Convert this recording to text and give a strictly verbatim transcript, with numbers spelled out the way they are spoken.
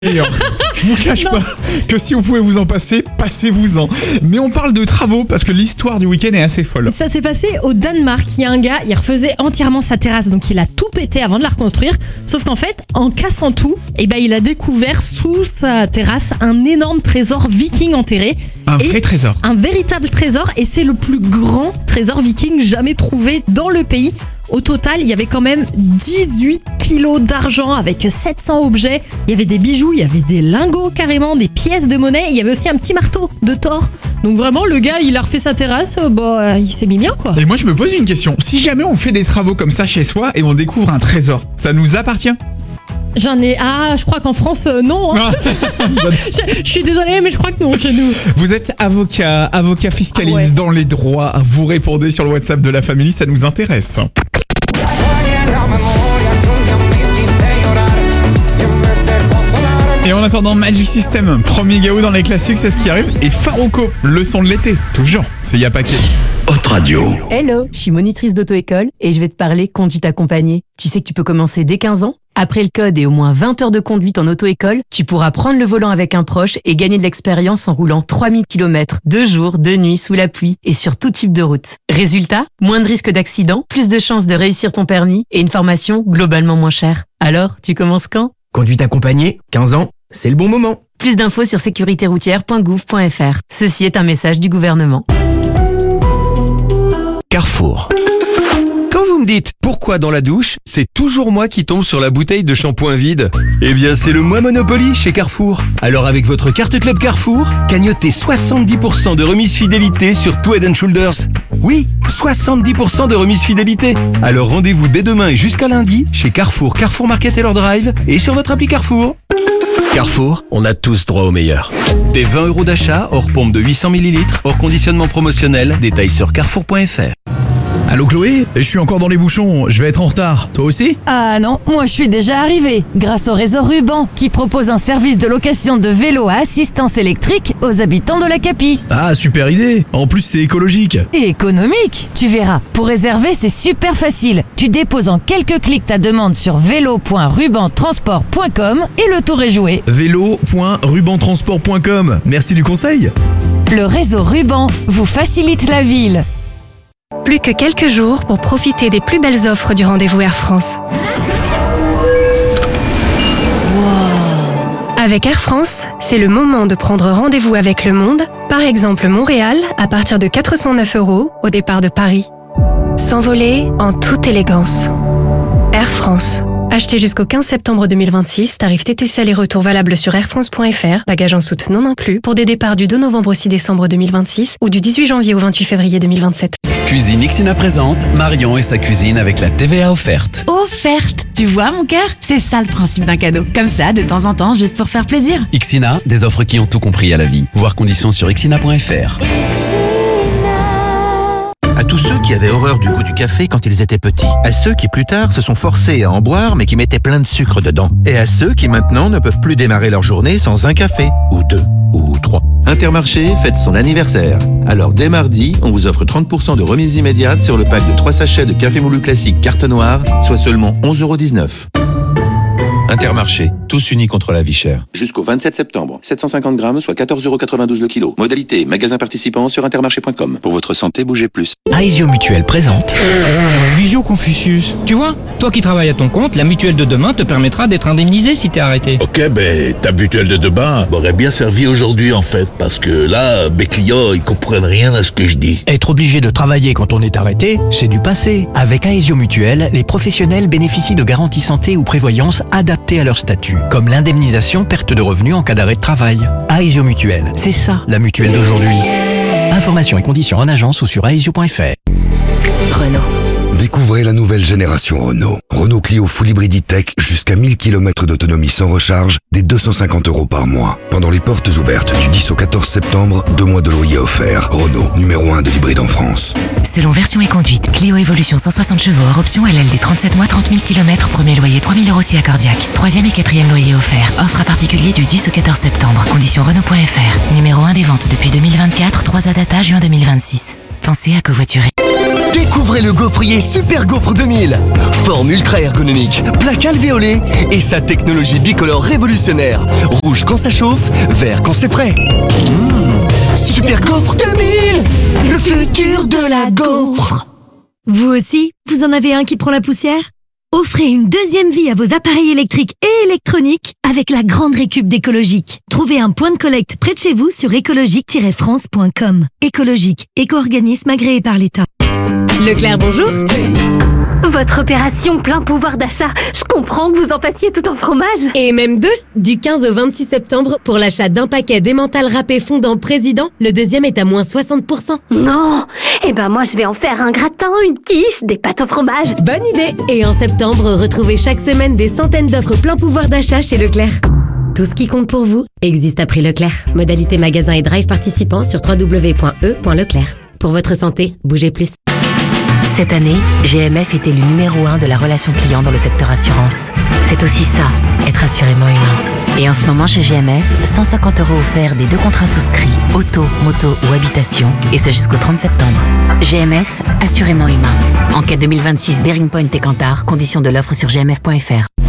Je vous cache Non. pas que si vous pouvez vous en passer, passez-vous-en. Mais on parle de travaux parce que l'histoire du week-end est assez folle. Ça s'est passé au Danemark. Il y a un gars, il refaisait entièrement sa terrasse, donc il a tout pété avant de la reconstruire. Sauf qu'en fait, en cassant tout, eh ben, il a découvert sous sa terrasse un énorme trésor viking enterré. Un Et vrai trésor. Un véritable trésor, et c'est le plus grand trésor viking jamais trouvé dans le pays. Au total, il y avait quand même dix-huit kilos d'argent avec sept cents objets. Il y avait des bijoux, il y avait des lingots carrément, des pièces de monnaie. Il y avait aussi un petit marteau de Thor. Donc vraiment, le gars, il a refait sa terrasse, euh, bah, il s'est mis bien quoi. Et moi je me pose une question. Si jamais on fait des travaux comme ça chez soi et on découvre un trésor, ça nous appartient? J'en ai... Ah, je crois qu'en France, euh, non. hein. je, je suis désolée, mais je crois que non chez nous. Vous êtes avocat, avocat fiscaliste Ah ouais. dans les droits. Vous répondez sur le WhatsApp de la famille, ça nous intéresse. Et en attendant, Magic System, premier Gaou dans les classiques, c'est ce qui arrive. Et Farouko, le son de l'été, toujours, c'est Yapaké. Hot Radio. Hello, je suis monitrice d'auto-école et je vais te parler conduite accompagnée. Tu sais que tu peux commencer dès quinze ans? Après le code et au moins vingt heures de conduite en auto-école, tu pourras prendre le volant avec un proche et gagner de l'expérience en roulant trois mille kilomètres, de jour, de nuit, sous la pluie et sur tout type de route. Résultat, moins de risques d'accident, plus de chances de réussir ton permis et une formation globalement moins chère. Alors, tu commences quand? Conduite accompagnée, quinze ans, c'est le bon moment. Plus d'infos sur sécurité routière point gouv point f r. Ceci est un message du gouvernement. Carrefour. Quand vous me dites pourquoi dans la douche, c'est toujours moi qui tombe sur la bouteille de shampoing vide. Eh bien, c'est le mois Monopoly chez Carrefour. Alors avec votre carte Club Carrefour, cagnotez soixante-dix pour cent de remise fidélité sur tout Head and Shoulders. Oui, soixante-dix pour cent de remise fidélité. Alors rendez-vous dès demain et jusqu'à lundi chez Carrefour, Carrefour Market et leur drive et sur votre appli Carrefour. Carrefour, on a tous droit au meilleur. Des vingt euros d'achat, hors pompe de huit cents millilitres, hors conditionnement promotionnel, détails sur carrefour point f r. Allô Chloé, je suis encore dans les bouchons, je vais être en retard. Toi aussi? Ah non, moi je suis déjà arrivée, grâce au réseau Ruban, qui propose un service de location de vélo à assistance électrique aux habitants de la Capie. Ah, super idée. En plus, c'est écologique. Et économique, tu verras. Pour réserver, c'est super facile. Tu déposes en quelques clics ta demande sur vélo point ruban transport point com et le tour est joué. vélo point ruban transport point com. Merci du conseil. Le réseau Ruban vous facilite la ville. Plus que quelques jours pour profiter des plus belles offres du rendez-vous Air France. Avec Air France, c'est le moment de prendre rendez-vous avec le monde, par exemple Montréal, à partir de quatre cent neuf euros au départ de Paris. S'envoler en toute élégance. Air France. Acheté jusqu'au quinze septembre deux mille vingt-six, tarif T T C aller-retour valable sur air france point f r, bagages en soute non inclus, pour des départs du deux novembre au six décembre deux mille vingt-six ou du dix-huit janvier au vingt-huit février deux mille vingt-sept. Cuisine Ixina présente Marion et sa cuisine avec la T V A offerte. Offerte. Tu vois mon cœur? C'est ça le principe d'un cadeau. Comme ça, de temps en temps, juste pour faire plaisir. Ixina, des offres qui ont tout compris à la vie. Voir conditions sur ixina point f r. À tous ceux qui avaient horreur du goût du café quand ils étaient petits. À ceux qui plus tard se sont forcés à en boire mais qui mettaient plein de sucre dedans. Et à ceux qui maintenant ne peuvent plus démarrer leur journée sans un café, ou deux, ou trois. Intermarché fête son anniversaire. Alors dès mardi, on vous offre trente pour cent de remise immédiate sur le pack de trois sachets de café moulu classique carte noire, soit seulement onze euros dix-neuf. Intermarché, tous unis contre la vie chère. Jusqu'au vingt-sept septembre, sept cent cinquante grammes, soit quatorze euros quatre-vingt-douze le kilo. Modalité, magasin participant sur intermarché point com. Pour votre santé, bougez plus. Aesio Mutuelle présente. Visio Confucius. Tu vois, toi qui travailles à ton compte, la mutuelle de demain te permettra d'être indemnisé si t'es arrêté. Ok, ben ta mutuelle de demain m'aurait bien servi aujourd'hui en fait, parce que là, mes clients, ils comprennent rien à ce que je dis. Être obligé de travailler quand on est arrêté, c'est du passé. Avec Aesio Mutuelle, les professionnels bénéficient de garanties santé ou prévoyance adaptées à leur statut, comme l'indemnisation perte de revenus en cas d'arrêt de travail. Aesio Mutuelle, c'est ça la mutuelle d'aujourd'hui. Informations et conditions en agence ou sur aesio point f r. Renault. Découvrez la nouvelle génération Renault. Renault Clio Full Hybrid E-Tech jusqu'à mille kilomètres d'autonomie sans recharge, dès deux cent cinquante euros par mois. Pendant les portes ouvertes du dix au quatorze septembre, deux mois de loyer offerts. Renault, numéro un de l'hybride en France. Selon version et conduite, Clio Evolution cent soixante chevaux hors option L L D trente-sept mois, trente mille kilomètres, premier loyer trois mille euros si accordiaque. Troisième et quatrième loyer offert. Offre à particulier du dix au quatorze septembre. Conditions Renault point f r. Numéro un des ventes depuis deux mille vingt-quatre, trois A data juin deux mille vingt-six. Pensez à covoiturer. Découvrez le gaufrier Super Gaufre deux mille. Forme ultra ergonomique, plaque alvéolée et sa technologie bicolore révolutionnaire. Rouge quand ça chauffe, vert quand c'est prêt. Mmh. Super Gaufre deux mille, le futur de la gaufre. Vous aussi, vous en avez un qui prend la poussière ? Offrez une deuxième vie à vos appareils électriques et électroniques avec la grande récup d'Écologique. Trouvez un point de collecte près de chez vous sur écologique tiret france point com. Écologique, éco-organisme agréé par l'État. Leclerc, bonjour. Votre opération plein pouvoir d'achat, je comprends que vous en fassiez tout en fromage. Et même deux, du quinze au vingt-six septembre, pour l'achat d'un paquet d'emmental râpé fondant président, le deuxième est à moins soixante pour cent. Non, eh ben moi je vais en faire un gratin, une quiche, des pâtes au fromage. Bonne idée. Et en septembre, retrouvez chaque semaine des centaines d'offres plein pouvoir d'achat chez Leclerc. Tout ce qui compte pour vous existe à prix Leclerc. Modalité magasin et drive participants sur w w w point e point leclerc. Pour votre santé, bougez plus. Cette année, G M F était le numéro un de la relation client dans le secteur assurance. C'est aussi ça, être assurément humain. Et en ce moment chez G M F, cent cinquante euros offerts des deux contrats souscrits, auto, moto ou habitation, et ce jusqu'au trente septembre. G M F, assurément humain. Enquête deux mille vingt-six, Bearing Point et Kantar, conditions de l'offre sur g m f point f r.